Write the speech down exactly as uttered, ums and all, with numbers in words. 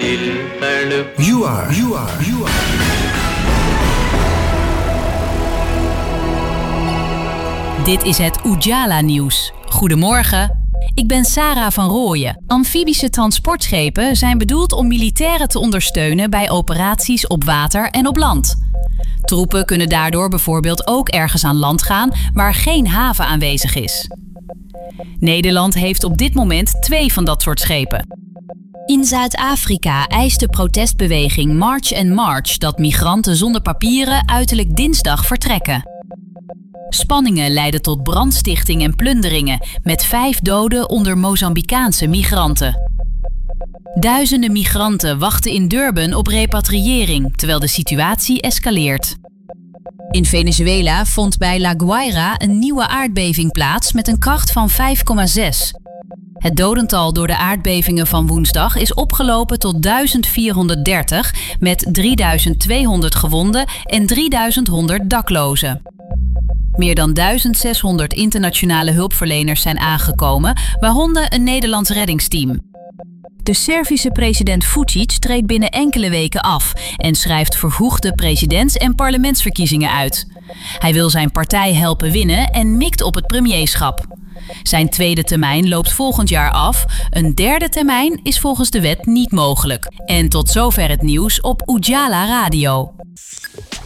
You are, you are, you are. Dit is het Ujala Nieuws. Goedemorgen. Ik ben Sarah van Rooyen. Amfibische transportschepen zijn bedoeld om militairen te ondersteunen bij operaties op water en op land. Troepen kunnen daardoor bijvoorbeeld ook ergens aan land gaan waar geen haven aanwezig is. Nederland heeft op dit moment twee van dat soort schepen. In Zuid-Afrika eist de protestbeweging March and March dat migranten zonder papieren uiterlijk dinsdag vertrekken. Spanningen leiden tot brandstichting en plunderingen met vijf doden onder Mozambicaanse migranten. Duizenden migranten wachten in Durban op repatriëring, terwijl de situatie escaleert. In Venezuela vond bij La Guaira een nieuwe aardbeving plaats met een kracht van vijf komma zes. Het dodental door de aardbevingen van woensdag is opgelopen tot duizend vierhonderddertig met drieduizend tweehonderd gewonden en drieduizend honderd daklozen. Meer dan duizend zeshonderd internationale hulpverleners zijn aangekomen, waaronder een Nederlands reddingsteam. De Servische president Vučić treedt binnen enkele weken af en schrijft vervroegde presidents- en parlementsverkiezingen uit. Hij wil zijn partij helpen winnen en mikt op het premierschap. Zijn tweede termijn loopt volgend jaar af. Een derde termijn is volgens de wet niet mogelijk. En tot zover het nieuws op Ujala Radio.